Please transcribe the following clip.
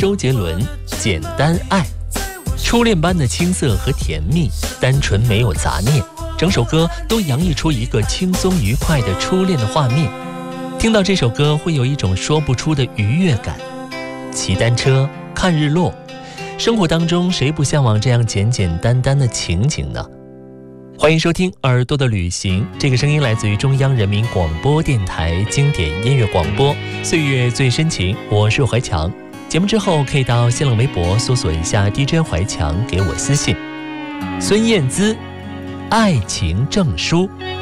周杰伦《简单爱》。初恋般的青涩和甜蜜，单纯没有杂念，整首歌都洋溢出一个轻松愉快的初恋的画面。听到这首歌会有一种说不出的愉悦感。骑单车，看日落，生活当中谁不向往这样简简单单的情景呢？欢迎收听耳朵的旅行，这个声音来自于中央人民广播电台经典音乐广播，岁月最深情，我是怀强。节目之后可以到新浪微博搜索一下 DJ 怀强，给我私信。孙燕姿，爱情证书。